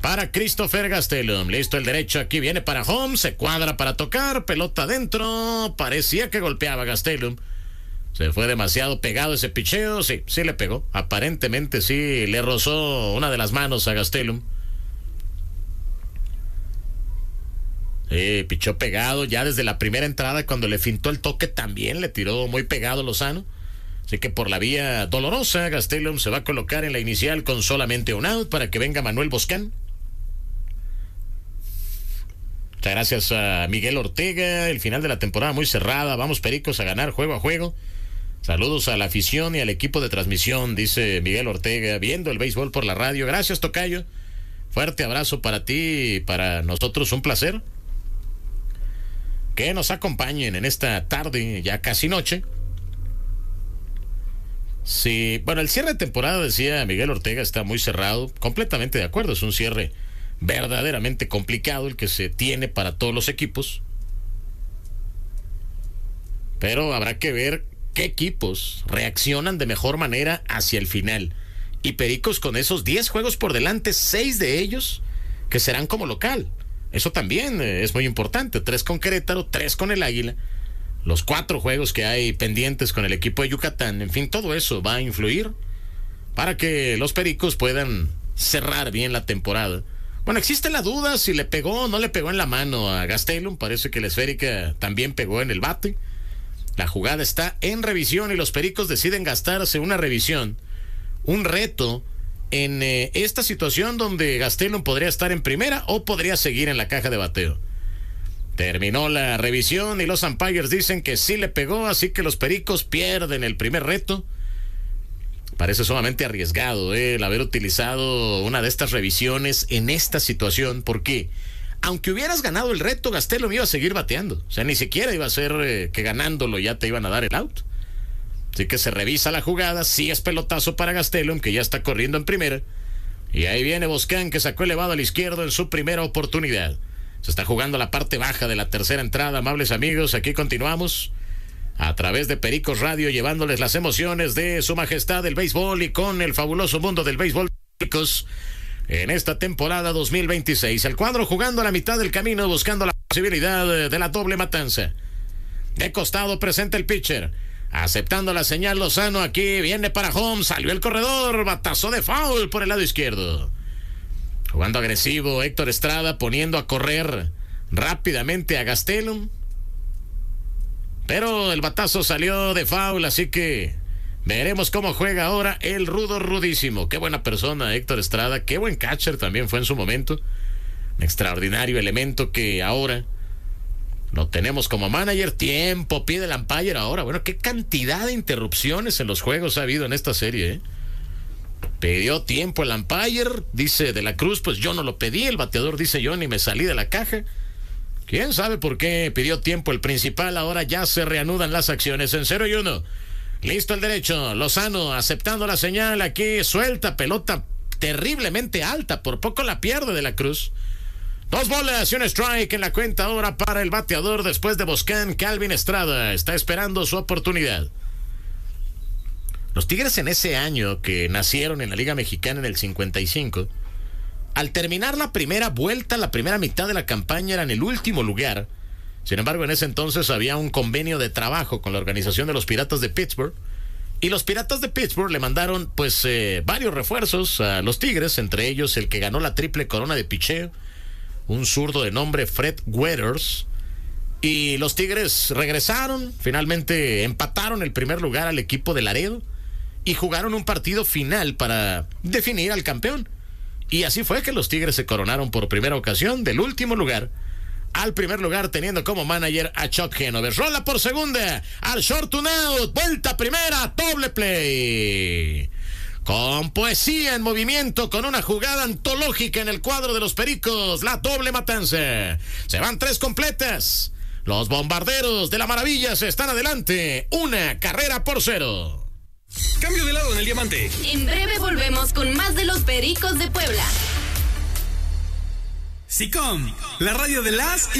para Christopher Gastelum. Listo el derecho, aquí viene para home, se cuadra para tocar, pelota adentro, parecía que golpeaba Gastelum. Se fue demasiado pegado ese picheo, sí le pegó. Aparentemente sí le rozó una de las manos a Gastelum. Pichó pegado ya desde la primera entrada, cuando le fintó el toque también le tiró muy pegado Lozano. Así que por la vía dolorosa, Gastelum se va a colocar en la inicial con solamente un out para que venga Manuel Boscán. Muchas gracias a Miguel Ortega. El final de la temporada muy cerrada. Vamos, Pericos, a ganar juego a juego. Saludos a la afición y al equipo de transmisión, dice Miguel Ortega, viendo el béisbol por la radio. Gracias, tocayo. Fuerte abrazo para ti y para nosotros, un placer que nos acompañen en esta tarde, ya casi noche. Sí, bueno, el cierre de temporada, decía Miguel Ortega, está muy cerrado. Completamente de acuerdo, es un cierre verdaderamente complicado el que se tiene para todos los equipos. Pero habrá que ver qué equipos reaccionan de mejor manera hacia el final. Y Pericos, con esos 10 juegos por delante, 6 de ellos que serán como local. Eso también es muy importante. 3 con Querétaro, 3 con el Águila. Los 4 juegos que hay pendientes con el equipo de Yucatán. En fin, todo eso va a influir para que los Pericos puedan cerrar bien la temporada. Bueno, existe la duda si le pegó o no le pegó en la mano a Gastelum. Parece que la esférica también pegó en el bate. La jugada está en revisión y los Pericos deciden gastarse una revisión, un reto en esta situación donde Gastelum podría estar en primera o podría seguir en la caja de bateo. Terminó la revisión y los umpires dicen que sí le pegó, así que los Pericos pierden el primer reto. Parece sumamente arriesgado el haber utilizado una de estas revisiones en esta situación, porque aunque hubieras ganado el reto, Gastelum iba a seguir bateando. O sea, ni siquiera iba a ser que ganándolo ya te iban a dar el out. Así que se revisa la jugada, sí es pelotazo para Gastelum, que ya está corriendo en primera. Y ahí viene Boscán, que sacó elevado al izquierdo en su primera oportunidad. Se está jugando la parte baja de la tercera entrada, amables amigos. Aquí continuamos a través de Pericos Radio, llevándoles las emociones de su majestad el béisbol y con el fabuloso mundo del béisbol Pericos en esta temporada 2026. El cuadro jugando a la mitad del camino, buscando la posibilidad de la doble matanza. De costado presenta el pitcher, aceptando la señal Lozano. Aquí viene para home, salió el corredor, batazo de foul por el lado izquierdo. Jugando agresivo Héctor Estrada, poniendo a correr rápidamente a Gastelum. Pero el batazo salió de foul, así que veremos cómo juega ahora el rudo rudísimo. Qué buena persona Héctor Estrada, qué buen catcher también fue en su momento. Un extraordinario elemento que ahora lo tenemos como manager. Tiempo pide el umpire ahora. Bueno, qué cantidad de interrupciones en los juegos ha habido en esta serie, Pidió tiempo el umpire, dice De la Cruz, pues yo no lo pedí. El bateador dice, yo ni me salí de la caja. ¿Quién sabe por qué pidió tiempo el principal? Ahora ya se reanudan las acciones en 0-1. Listo el derecho, Lozano aceptando la señal. Aquí suelta pelota terriblemente alta, por poco la pierde De la Cruz. 2 bolas y un strike en la cuenta ahora para el bateador después de Boscán. Calvin Estrada está esperando su oportunidad. Los Tigres en ese año que nacieron en la Liga Mexicana en el 55, al terminar la primera vuelta, la primera mitad de la campaña, eran el último lugar. Sin embargo, en ese entonces había un convenio de trabajo con la organización de los Piratas de Pittsburgh, y los Piratas de Pittsburgh le mandaron varios refuerzos a los Tigres, entre ellos el que ganó la triple corona de picheo, un zurdo de nombre Fred Weathers. Y los Tigres regresaron, finalmente empataron el primer lugar al equipo de Laredo y jugaron un partido final para definir al campeón. Y así fue que los Tigres se coronaron por primera ocasión del último lugar al primer lugar, teniendo como manager a Chuck Hanover. Rola por segunda, al short un out, vuelta primera, doble play. Con poesía en movimiento, con una jugada antológica en el cuadro de los Pericos, la doble matanza. Se van 3 completas. Los bombarderos de la maravilla se están adelante, 1-0. Cambio de lado en el diamante. En breve volvemos con más de los Pericos de Puebla. SICOM, la radio de las